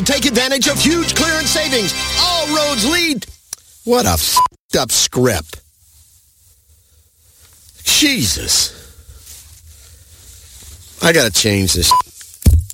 Take advantage of huge clearance savings. All roads lead. What a f***ed up script. Jesus. I gotta change this.